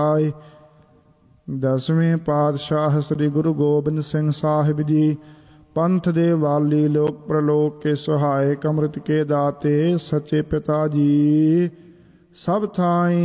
ਦਸਵੇਂ ਪਾਤਸ਼ਾਹ ਸ੍ਰੀ ਗੁਰੂ ਗੋਬਿੰਦ ਸਿੰਘ ਸਾਹਿਬ ਜੀ, ਪੰਥ ਦੇ ਵਾਲੀ, ਲੋਕ ਪ੍ਰਲੋਕ ਕੇ ਸਹਾਇਕ, ਅੰਮ੍ਰਿਤ ਕੇ ਦਾਤੇ, ਸੱਚੇ ਪਿਤਾ ਜੀ। ਸਭ ਥਾਈਂ